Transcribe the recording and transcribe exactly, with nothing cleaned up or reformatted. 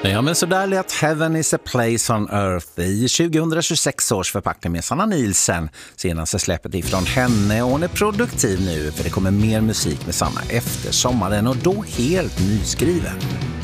Ja, men så där lät Heaven is a place on earth i tjugohundratjugosex års förpackning med Sanna Nielsen. Senaste släppet ifrån henne, och hon är produktiv nu för det kommer mer musik med Sanna efter sommaren och då helt nyskriven.